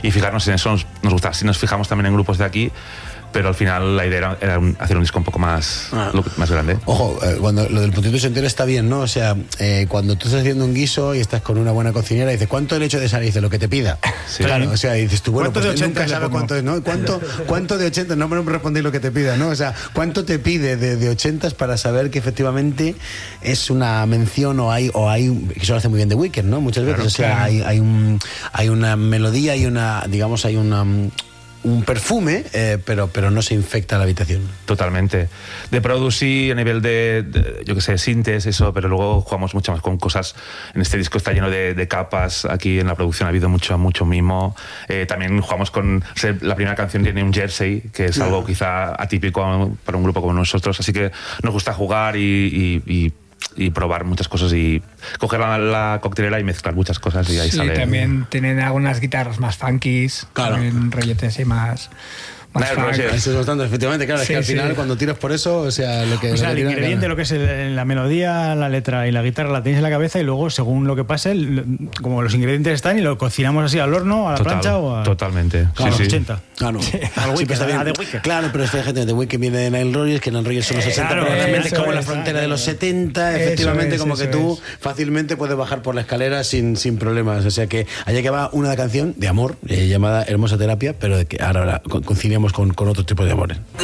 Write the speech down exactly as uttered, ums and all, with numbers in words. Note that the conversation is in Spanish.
y fijarnos en eso nos, nos gusta. Si nos fijamos también en grupos de aquí, pero al final la idea era, era un, hacer un disco un poco más, ah. lo, más grande. Ojo, eh, cuando lo del puntito entero está bien, ¿no? O sea, eh, cuando tú estás haciendo un guiso y estás con una buena cocinera, dices, ¿cuánto le echo de sal? Y dice, lo que te pida. Sí. Claro, o sea, dices tú, bueno, ¿cuánto pues de ochenta nunca sabes cuánto es, ¿no? ¿Cuánto, cuánto de ochenta? No me respondéis lo que te pida, ¿no? O sea, ¿cuánto te pide de, de ochenta para saber que efectivamente es una mención o hay, o hay, que eso lo hace muy bien The Weeknd, ¿no? Muchas veces, claro, o sea, claro. hay, hay, un, hay una melodía, hay una, digamos, hay una... un perfume, eh, pero, pero no se infecta la habitación. Totalmente. De producir a nivel de, de yo qué sé, sintes, eso, pero luego jugamos mucho más con cosas. En este disco está lleno de, de capas. Aquí en la producción ha habido mucho, mucho mimo. Eh, también jugamos con... O sea, la primera canción tiene un jersey, que es algo quizá atípico para un grupo como nosotros. Así que nos gusta jugar y... y, y y probar muchas cosas y coger la, la coctelera y mezclar muchas cosas y ahí sí, sale. También tienen algunas guitarras más funkis, claro, rolletes y más... Eso es bastante, efectivamente, claro, sí, es que al final sí. cuando tiras por eso, o sea, lo que... O sea, lo el que ingrediente, tiras, lo que es el, la melodía, la letra y la guitarra la tienes en la cabeza y luego, según lo que pase, el, como los ingredientes están y lo cocinamos así al horno, a la Total, plancha o a... Totalmente, a los sí, ochenta. Sí. Claro, sí, al sí, Weekend, bien. a The Weeknd. Claro, pero fíjate, The Weeknd viene de Nile Rodgers, que Nile Rodgers son los sesenta, claro, pero realmente es como es, la frontera de los setenta, efectivamente, es, como que tú es. fácilmente puedes bajar por la escalera sin, sin problemas. O sea que allá que va una canción de amor eh, llamada Hermosa Terapia, pero de que ahora, ahora conciliamos con, con otro tipo de amores.